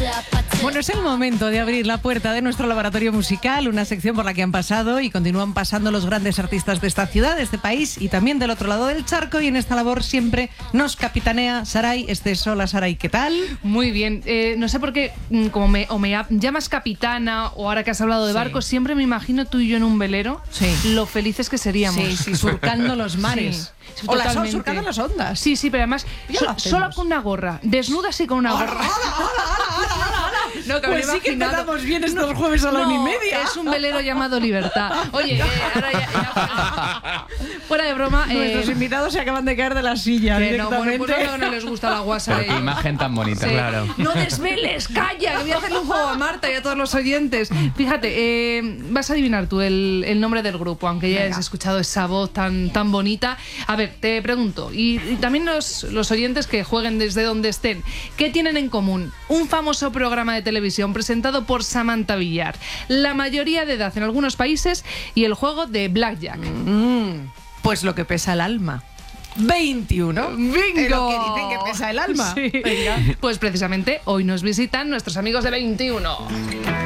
Bueno, es el momento de abrir la puerta de nuestro laboratorio musical, una sección por la que han pasado y continúan pasando los grandes artistas de esta ciudad, de este país y también del otro lado del charco, y en esta labor siempre nos capitanea Saray Esteso. Hola Saray, ¿qué tal? Muy bien, no sé por qué, como me llamas capitana o ahora que has hablado de barcos, siempre me imagino tú y yo en un velero, lo felices que seríamos. Sí, surcando los mares. Sí, o surcando las ondas. Sí, pero además solo con una gorra, desnudas y con una gorra. No, pues sí que empezamos bien estos jueves a la 1:30. Es un velero llamado Libertad. Oye, ahora ya fuera de broma. Nuestros invitados se acaban de caer de la silla directamente. No les gusta la guasa. Pero qué imagen tan bonita, claro. No desveles, calla, que voy a hacerle un juego a Marta y a todos los oyentes. Fíjate, vas a adivinar tú el nombre del grupo, aunque ya has escuchado esa voz tan bonita. A ver, te pregunto, y también los oyentes que jueguen desde donde estén, ¿qué tienen en común? Un famoso programa de televisión presentado por Samantha Villar, la mayoría de edad en algunos países y el juego de Blackjack. Pues lo que pesa el alma. 21. ¡Bingo! Es lo que dicen que pesa el alma. Sí. Pues precisamente hoy nos visitan nuestros amigos de 21.